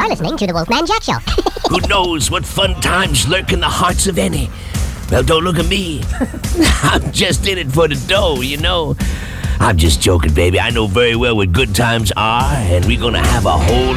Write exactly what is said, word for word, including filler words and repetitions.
listening to the Wolfman Jack Show. Who knows what fun times lurk in the hearts of any? Well, don't look at me. I'm just in it for the dough, you know. I'm just joking, baby. I know very well what good times are, and we're gonna have a whole